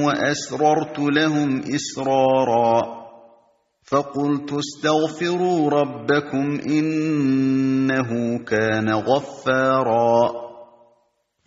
وأسررت لهم إسرارا فقلت استغفروا ربكم إنه كان غفارا